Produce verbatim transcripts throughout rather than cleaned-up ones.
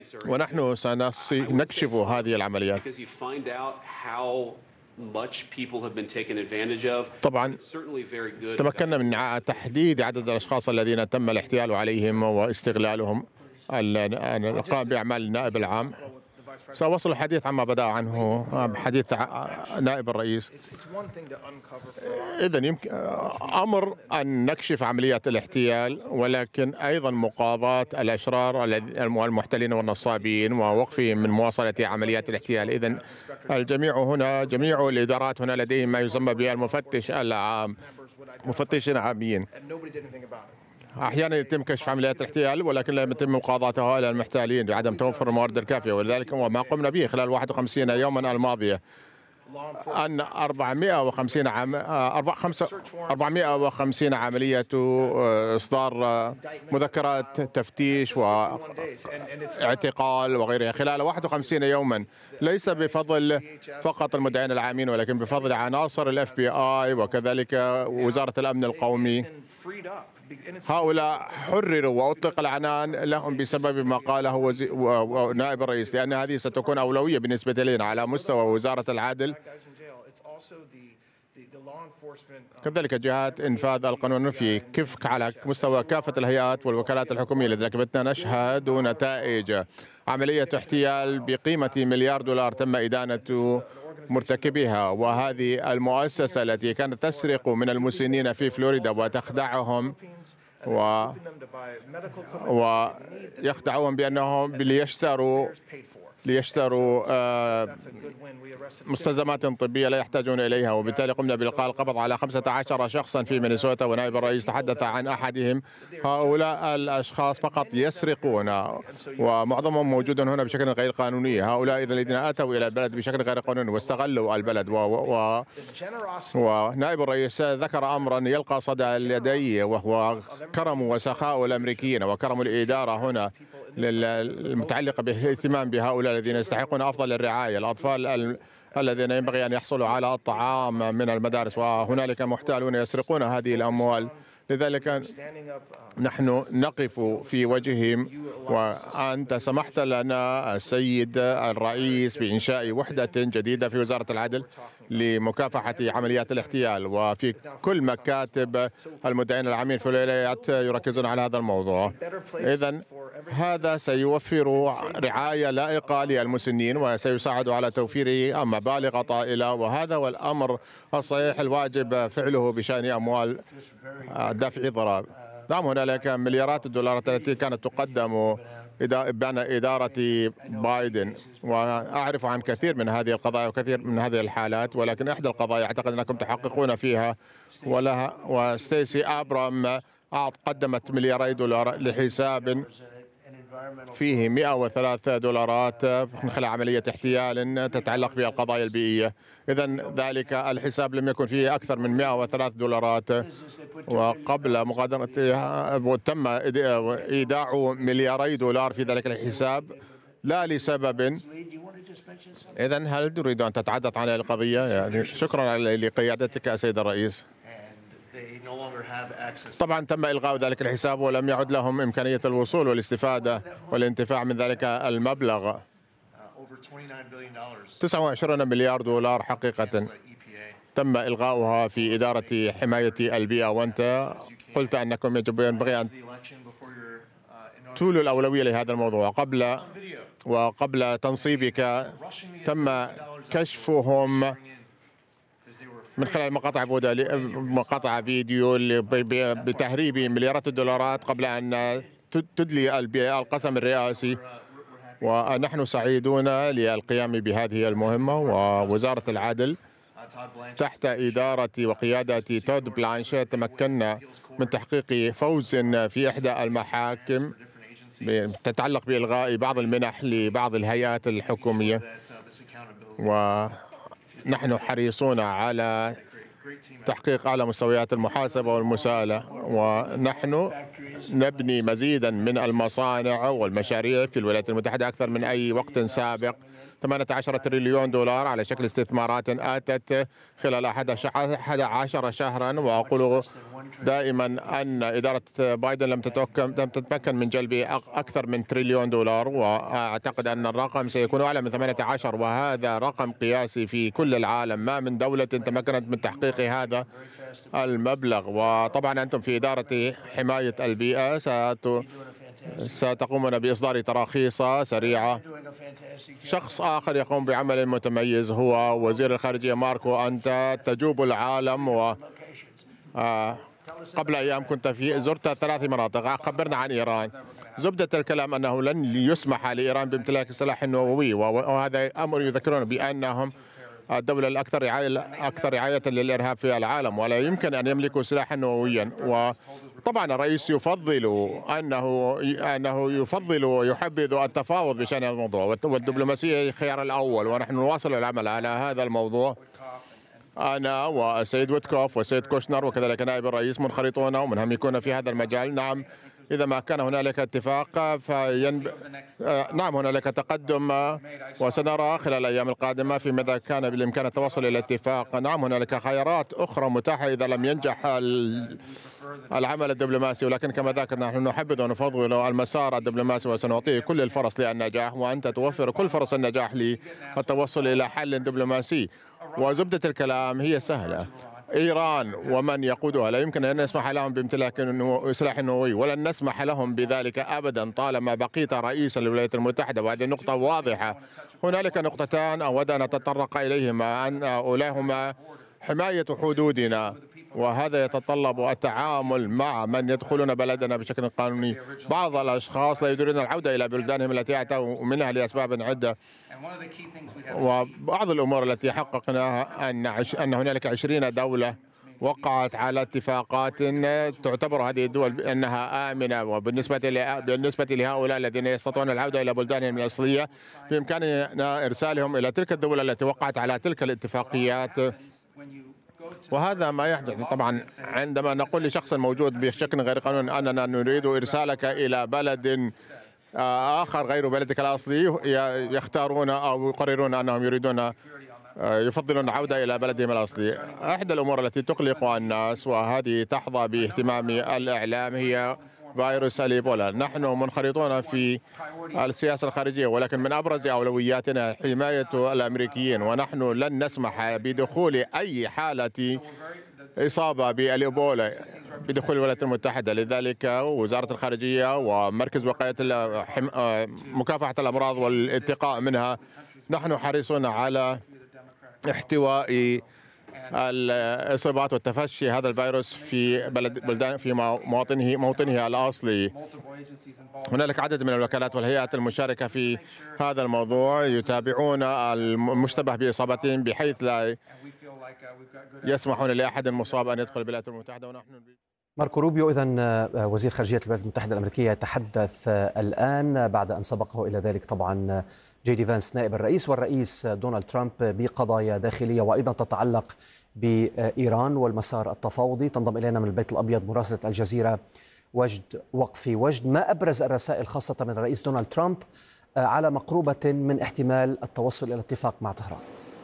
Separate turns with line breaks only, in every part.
ونحن سنكشف هذه العمليات. طبعا تمكنا من تحديد عدد الأشخاص الذين تم الاحتيال عليهم واستغلالهم القائم بأعمال النائب العام. سأواصل الحديث عما بدأ عنه حديث نائب الرئيس. إذن يمكن أمر أن نكشف عمليات الاحتيال، ولكن أيضا مقاضاة الأشرار المحتلين والنصابين ووقفهم من مواصلة عمليات الاحتيال. إذن الجميع هنا، جميع الإدارات هنا لديهم ما يسمى بالمفتش العام، مفتشين عامين. أحيانا يتم كشف عمليات الاحتيال ولكن لا يتم مقاضاتها إلى المحتالين بعدم توفر الموارد الكافية، ولذلك وما قمنا به خلال واحد وخمسين يوما الماضية أن أربعمائة وخمسين عام أربعمائة وخمسين عملية إصدار مذكرات تفتيش واعتقال وغيرها خلال واحد وخمسين يوما، ليس بفضل فقط المدعين العامين ولكن بفضل عناصر الاف بي اي وكذلك وزارة الأمن القومي. هؤلاء حرروا وأطلق العنان لهم بسبب ما قاله نائب الرئيس، لأن هذه ستكون أولوية بالنسبة لنا على مستوى وزارة العدل، كذلك جهات إنفاذ القانون في كيف على مستوى كافة الهيئات والوكالات الحكومية. لذلك بدنا نشهد نتائج عملية احتيال بقيمة مليار دولار تم إدانة مرتكبها، وهذه المؤسسة التي كانت تسرق من المسنين في فلوريدا وتخدعهم و... ويخدعهم بأنهم ليشتروا ليشتروا آه مستلزمات طبية لا يحتاجون إليها، وبالتالي قمنا بإلقاء القبض على خمسة عشر شخصا في مينيسوتا، ونائب الرئيس تحدث عن أحدهم. هؤلاء الأشخاص فقط يسرقون ومعظمهم موجود هنا بشكل غير قانوني. هؤلاء الذين أتوا إلى البلد بشكل غير قانوني واستغلوا البلد و... و... ونائب الرئيس ذكر أمرا يلقى صدى لدي، وهو كرم وسخاء الأمريكيين وكرم الإدارة هنا المتعلقة بالاهتمام بهؤلاء الذين يستحقون أفضل الرعاية، الأطفال الذين ينبغي أن يحصلوا على الطعام من المدارس، وهنالك محتالون يسرقون هذه الأموال. لذلك نحن نقف في وجههم، وأنت سمحت لنا السيد الرئيس بإنشاء وحدة جديدة في وزارة العدل لمكافحة عمليات الاحتيال، وفي كل مكاتب المدعين العامين في الولايات يركزون على هذا الموضوع. إذن هذا سيوفر رعاية لائقة للمسنين وسيساعد على توفير مبالغ طائلة، وهذا هو الأمر الصحيح الواجب فعله بشأن أموال دفع ضرائب. نعم، هنالك مليارات الدولارات التي كانت تقدم بين إدارة بايدن، وأعرف عن كثير من هذه القضايا وكثير من هذه الحالات، ولكن إحدى القضايا أعتقد أنكم تحققون فيها ولها وستيسي أبرام قدمت ملياري دولار لحساب فيه مئة وثلاثة دولارات من خلال عملية احتيال تتعلق بالقضايا البيئية. إذن ذلك الحساب لم يكن فيه أكثر من مئة وثلاثة دولارات، وقبل مغادرته تم إيداع ملياري دولار في ذلك الحساب لا لسبب. إذن هل تريد أن تتحدث عن القضية؟ يعني شكرا لقيادتك السيد الرئيس. طبعا تم إلغاء ذلك الحساب ولم يعد لهم إمكانية الوصول والاستفادة والانتفاع من ذلك المبلغ تسعة وعشرين مليار دولار حقيقة تم إلغاؤها في إدارة حماية البيئة، وأنت قلت أنكم يجب ينبغي أن تولوا الأولوية لهذا الموضوع. قبل وقبل تنصيبك تم كشفهم من خلال مقاطع مقاطع فيديو بتهريب مليارات الدولارات قبل أن تدلي القسم الرئاسي، ونحن سعيدون للقيام بهذه المهمة. ووزارة العدل تحت إدارة وقيادة تود بلانش تمكنا من تحقيق فوز في إحدى المحاكم تتعلق بإلغاء بعض المنح لبعض الهيئات الحكومية، ونحن حريصون على تحقيق أعلى مستويات المحاسبة والمساءلة، ونحن نبني مزيدا من المصانع والمشاريع في الولايات المتحدة أكثر من أي وقت سابق. ثمانية عشر تريليون دولار على شكل استثمارات آتت خلال أحد عشر شهرا. وأقول دائما أن إدارة بايدن لم تتمكن من جلب أكثر من تريليون دولار، وأعتقد أن الرقم سيكون أعلى من ثمانية عشر، وهذا رقم قياسي في كل العالم. ما من دولة تمكنت من تحقيق هذا المبلغ. وطبعا أنتم في إدارة حماية البيئة ستقومون بإصدار تراخيص سريعة. شخص آخر يقوم بعمل متميز هو وزير الخارجية ماركو. أنت تجوب العالم، و قبل أيام كنت في زرت ثلاث مناطق. خبرنا عن إيران. زبدة الكلام أنه لن يسمح لإيران بامتلاك السلاح النووي، وهذا أمر يذكرون بأنهم الدولة الأكثر رعاية أكثر رعاية للإرهاب في العالم، ولا يمكن أن يملكوا سلاحا نوويا. وطبعا الرئيس يفضل أنه أنه يفضل ويحبذ التفاوض بشأن الموضوع، والدبلوماسية هي الخيار الأول، ونحن نواصل العمل على هذا الموضوع. أنا والسيد ويتكوف والسيد كوشنر وكذلك نائب الرئيس منخرطون ومنهمكون في هذا المجال. نعم، إذا ما كان هنالك اتفاق فينب... نعم هنالك تقدم، وسنرى خلال الأيام القادمة في ماذا كان بالإمكان التوصل إلى اتفاق. نعم هنالك خيارات أخرى متاحة إذا لم ينجح العمل الدبلوماسي، ولكن كما ذكرنا نحن نحبذ ونفضل المسار الدبلوماسي وسنعطيه كل الفرص للنجاح، وأنت توفر كل فرص النجاح للتوصل إلى حل دبلوماسي. وزبدة الكلام هي سهلة. إيران ومن يقودها لا يمكن أن نسمح لهم بامتلاك سلاح نووي، ولن نسمح لهم بذلك أبدا طالما بقيت رئيسا للولايات المتحدة. وهذه نقطة واضحة. هنالك نقطتان أود أن أتطرق إليهما، أن أولاهما حماية حدودنا، وهذا يتطلب التعامل مع من يدخلون بلدنا بشكل قانوني. بعض الأشخاص لا يريدون العودة إلى بلدانهم التي أتوا منها لأسباب عدة، وبعض الأمور التي حققناها أن أن هنالك عشرين دولة وقعت على اتفاقات تعتبر هذه الدول أنها آمنة، وبالنسبة بالنسبة لهؤلاء الذين يستطيعون العودة إلى بلدانهم الأصلية بإمكاننا إرسالهم إلى تلك الدول التي وقعت على تلك الاتفاقيات. وهذا ما يحدث طبعا عندما نقول لشخص موجود بشكل غير قانوني أننا نريد إرسالك إلى بلد آخر غير بلدك الأصلي، يختارون أو يقررون أنهم يريدون يفضلون العودة إلى بلدهم الأصلي. أحد الأمور التي تقلق الناس وهذه تحظى باهتمام الإعلام هي فيروس الإيبولا. نحن منخرطون في السياسة الخارجية، ولكن من أبرز أولوياتنا حماية الأمريكيين، ونحن لن نسمح بدخول أي حالة إصابة بالإيبولا بدخول الولايات المتحدة. لذلك وزارة الخارجية ومركز وقاية مكافحة الأمراض والاتقاء منها نحن حريصون على احتواء الإصابات والتفشي هذا الفيروس في بلد بلدان في مواطنه موطنه الأصلي. هنالك عدد من الوكالات والهيئات المشاركة في هذا الموضوع يتابعون المشتبه بإصابتهم بحيث لا يسمحون لأحد مصاب أن يدخل الولايات المتحدة. ونحن
ماركو روبيو إذن وزير خارجية الولايات المتحدة الأمريكية يتحدث الآن بعد أن سبقه إلى ذلك طبعا جي دي فانس نائب الرئيس والرئيس دونالد ترامب بقضايا داخلية وأيضا تتعلق بإيران والمسار التفاوضي. تنضم إلينا من البيت الأبيض مراسلة الجزيرة وجد وقفي. وجد، ما أبرز الرسائل خاصة من الرئيس دونالد ترامب على مقربة من احتمال التوصل إلى اتفاق مع طهران؟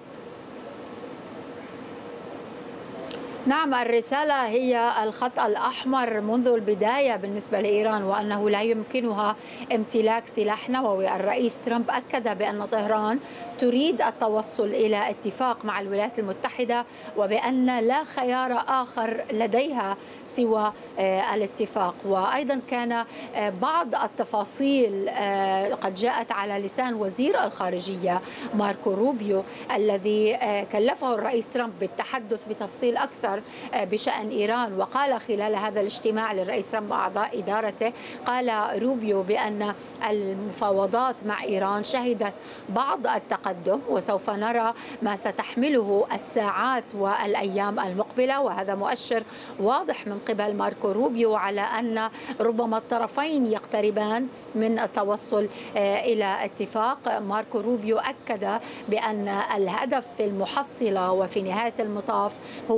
نعم، الرسالة هي الخط الأحمر منذ البداية بالنسبة لإيران، وأنه لا يمكنها امتلاك سلاح نووي. الرئيس ترامب أكد بأن طهران تريد التوصل إلى اتفاق مع الولايات المتحدة، وبأن لا خيار آخر لديها سوى الاتفاق. وأيضا كان بعض التفاصيل قد جاءت على لسان وزير الخارجية ماركو روبيو الذي كلفه الرئيس ترامب بالتحدث بتفصيل أكثر بشأن إيران. وقال خلال هذا الاجتماع للرئيس ترامب وأعضاء إدارته، قال روبيو بأن المفاوضات مع إيران شهدت بعض التقدم، وسوف نرى ما ستحمله الساعات والأيام المقبلة. وهذا مؤشر واضح من قبل ماركو روبيو على أن ربما الطرفين يقتربان من التوصل إلى اتفاق. ماركو روبيو أكد بأن الهدف في المحصلة وفي نهاية المطاف هو عدم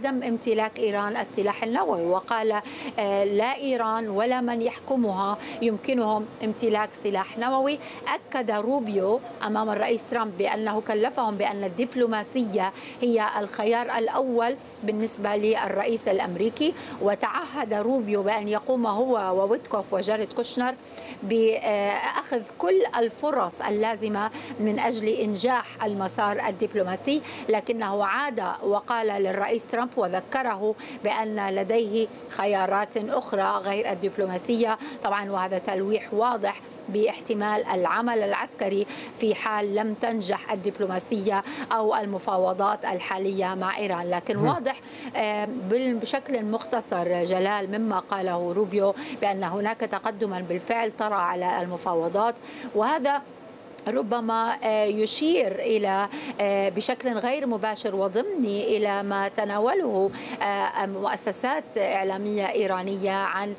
عدم امتلاك إيران السلاح النووي، وقال لا إيران ولا من يحكمها يمكنهم امتلاك سلاح نووي. أكد روبيو أمام الرئيس ترامب بأنه كلفهم بأن الدبلوماسية هي الخيار الأول بالنسبة للرئيس الأمريكي، وتعهد روبيو بأن يقوم هو وويتكوف وجاريد كوشنر بأخذ كل الفرص اللازمة من أجل إنجاح المسار الدبلوماسي. لكنه عاد وقال للرئيس ترامب وذكره بأن لديه خيارات أخرى غير الدبلوماسية طبعا، وهذا تلويح واضح باحتمال العمل العسكري في حال لم تنجح الدبلوماسية أو المفاوضات الحالية مع إيران. لكن واضح بشكل مختصر جلال مما قاله روبيو بأن هناك تقدما بالفعل طرأ على المفاوضات، وهذا ربما يشير إلى بشكل غير مباشر وضمني إلى ما تناوله مؤسسات إعلامية إيرانية عن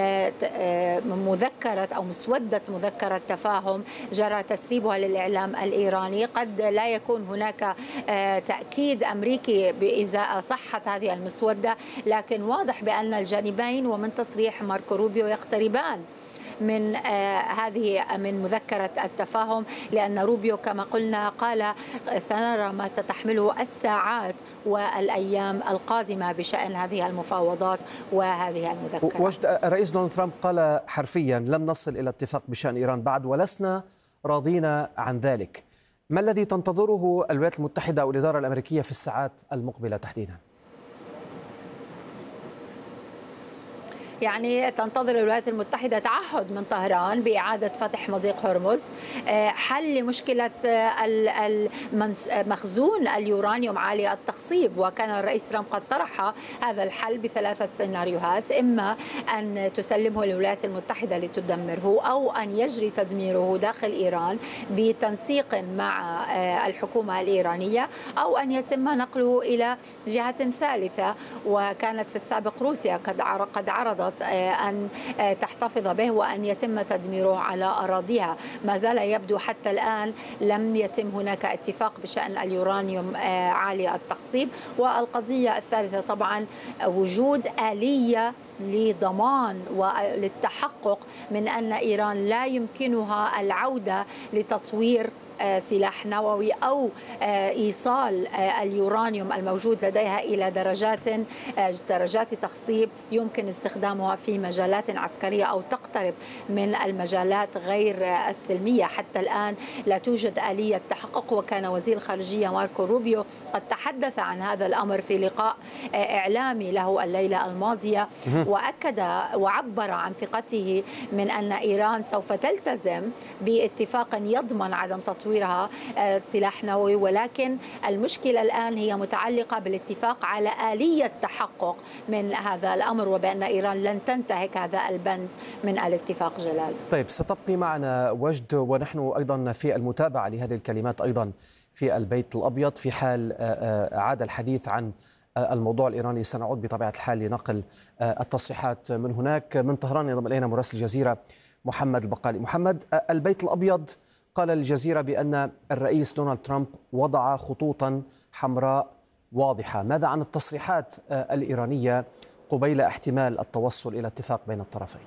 مذكرة أو مسودة مذكرة تفاهم جرى تسريبها للإعلام الإيراني. قد لا يكون هناك تأكيد أمريكي بإزاء صحة هذه المسودة، لكن واضح بأن الجانبين ومن تصريح ماركو روبيو يقتربان من آه هذه من مذكرة التفاهم، لأن روبيو كما قلنا قال سنرى ما ستحمله الساعات والأيام القادمة بشأن هذه المفاوضات وهذه المذكرة.
وجد الرئيس دونالد ترامب قال حرفيا لم نصل إلى اتفاق بشأن إيران بعد ولسنا راضين عن ذلك. ما الذي تنتظره الولايات المتحدة أو الإدارة الأمريكية في الساعات المقبلة تحديدا؟
يعني تنتظر الولايات المتحدة تعهد من طهران بإعادة فتح مضيق هرمز، حل مشكلة مخزون اليورانيوم عالي التخصيب، وكان الرئيس ترامب قد طرح هذا الحل بثلاثة سيناريوهات: إما أن تسلمه للولايات المتحدة لتدمره، أو أن يجري تدميره داخل إيران بتنسيق مع الحكومة الإيرانية، أو أن يتم نقله إلى جهة ثالثة. وكانت في السابق روسيا قد عرضت أن تحتفظ به وأن يتم تدميره على أراضيها. ما زال يبدو حتى الآن لم يتم هناك اتفاق بشأن اليورانيوم عالي التخصيب. والقضية الثالثة طبعا وجود آلية لضمان وللتحقق من أن إيران لا يمكنها العودة لتطوير سلاح نووي أو إيصال اليورانيوم الموجود لديها إلى درجات درجات تخصيب يمكن استخدامها في مجالات عسكرية أو تقترب من المجالات غير السلمية. حتى الآن لا توجد آلية تحقق، وكان وزير الخارجية ماركو روبيو قد تحدث عن هذا الأمر في لقاء إعلامي له الليلة الماضية، وأكد وعبر عن ثقته من أن إيران سوف تلتزم باتفاق يضمن عدم تطوير تطويرها سلاح نووي، ولكن المشكلة الآن هي متعلقة بالاتفاق على آلية تحقق من هذا الأمر، وبأن إيران لن تنتهك هذا البند من الاتفاق. جلال.
طيب، ستبقي معنا وجد ونحن أيضا في المتابعة لهذه الكلمات أيضا في البيت الأبيض. في حال عاد الحديث عن الموضوع الإيراني سنعود بطبيعة الحال لنقل التصريحات من هناك. من طهران ينضم إلينا مراسل الجزيرة محمد البقالي. محمد، البيت الأبيض قال للجزيرة بأن الرئيس دونالد ترامب وضع خطوطا حمراء واضحة. ماذا عن التصريحات الإيرانية قبيل احتمال التوصل إلى اتفاق بين الطرفين؟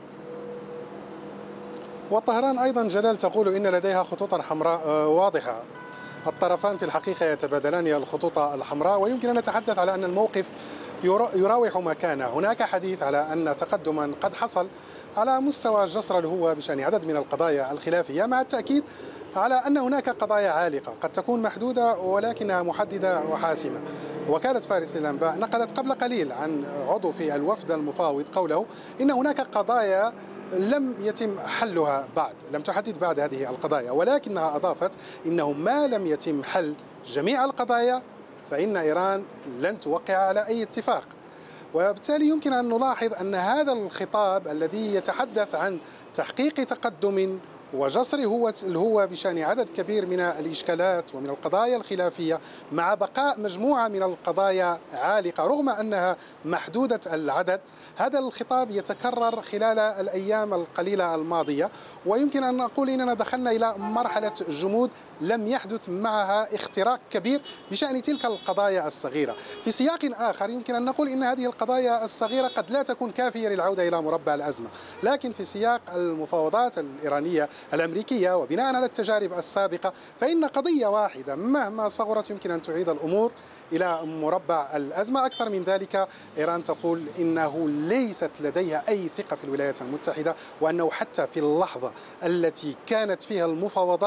وطهران أيضا جلال تقول إن لديها خطوطا حمراء واضحة. الطرفان في الحقيقة يتبادلان الخطوط الحمراء، ويمكن أن نتحدث على أن الموقف يراوح مكانه. هناك حديث على أن تقدما قد حصل على مستوى جسر الهوة بشأن عدد من القضايا الخلافية، مع التأكيد على أن هناك قضايا عالقة قد تكون محدودة ولكنها محددة وحاسمة. وكالة فارس للأنباء نقلت قبل قليل عن عضو في الوفد المفاوض قوله إن هناك قضايا لم يتم حلها بعد، لم تحدد بعد هذه القضايا، ولكنها أضافت إنه ما لم يتم حل جميع القضايا فإن إيران لن توقع على أي اتفاق. وبالتالي يمكن أن نلاحظ أن هذا الخطاب الذي يتحدث عن تحقيق تقدم وجسره هو هو بشأن عدد كبير من الإشكالات ومن القضايا الخلافية، مع بقاء مجموعة من القضايا عالقة رغم أنها محدودة العدد. هذا الخطاب يتكرر خلال الأيام القليلة الماضية، ويمكن أن نقول إننا دخلنا إلى مرحلة جمود لم يحدث معها اختراق كبير بشأن تلك القضايا الصغيرة. في سياق آخر يمكن أن نقول إن هذه القضايا الصغيرة قد لا تكون كافية للعودة إلى مربع الأزمة، لكن في سياق المفاوضات الإيرانية الأمريكية وبناء على التجارب السابقة فإن قضية واحدة مهما صغرت يمكن أن تعيد الأمور إلى مربع الأزمة. أكثر من ذلك، إيران تقول إنه ليست لديها أي ثقة في الولايات المتحدة، وأنه حتى في اللحظة التي كانت فيها المفاوضات